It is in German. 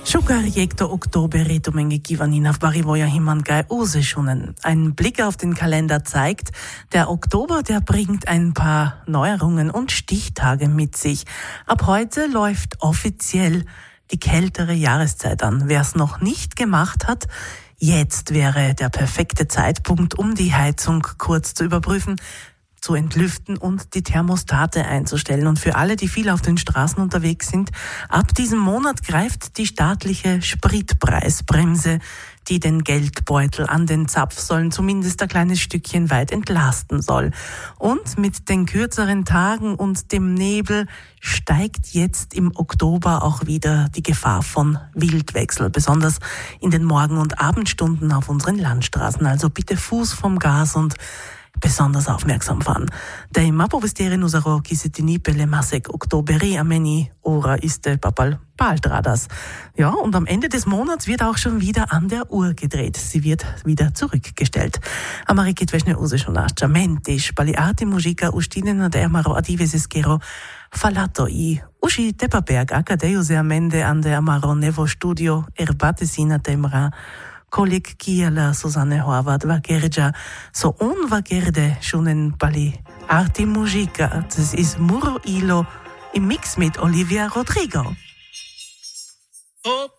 Schukarjekto Oktoberi domenge Givanina v Barivoja Himangai Oseschunen. Ein Blick auf den Kalender zeigt, der Oktober, der bringt ein paar Neuerungen und Stichtage mit sich. Ab heute läuft offiziell die kältere Jahreszeit an. Wer es noch nicht gemacht hat, jetzt wäre der perfekte Zeitpunkt, um die Heizung kurz zu überprüfen, zu entlüften und die Thermostate einzustellen. Und für alle, die viel auf den Straßen unterwegs sind, ab diesem Monat greift die staatliche Spritpreisbremse, die den Geldbeutel an den Zapfsäulen zumindest ein kleines Stückchen weit entlasten soll. Und mit den kürzeren Tagen und dem Nebel steigt jetzt im Oktober auch wieder die Gefahr von Wildwechsel, besonders in den Morgen- und Abendstunden auf unseren Landstraßen. Also bitte Fuß vom Gas und besonders aufmerksam fahren. Da ima povestiere nusaro kisetini pele masek oktoberi ameni ora iste papal paltradas. Ja, und am Ende des Monats wird auch schon wieder an der Uhr gedreht. Sie wird wieder zurückgestellt. Amarikit veșne uzešonašća mentiš, pali arti mužika uštinena da amaro adiveseskero falato I uši tepaberg akadeju se amende ande amaro nevo studio erbatesina temra Kolik Kiela Susanne Horvath Vagerja so unvagerde schunen pali arti muzika. Das ist Muro Ilo im Mix mit Olivia Rodrigo. Oh.